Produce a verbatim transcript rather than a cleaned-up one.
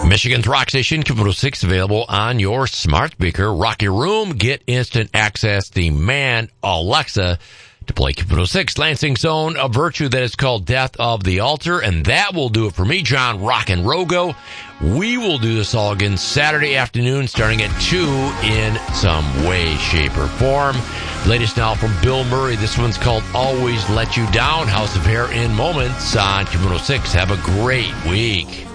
Michigan's Rock Station, Q one oh six, available on your smart speaker. Rock your room. Get instant access. Demand Alexa to play Q one oh six. Lansing Zone, a virtue that is called Death of the Altar. And that will do it for me, John Rock and Rogo. We will do this all again Saturday afternoon starting at two in some way, shape, or form. Latest now from Bill Murray. This one's called Always Let You Down. House of Hair in moments on Q one oh six. Have a great week.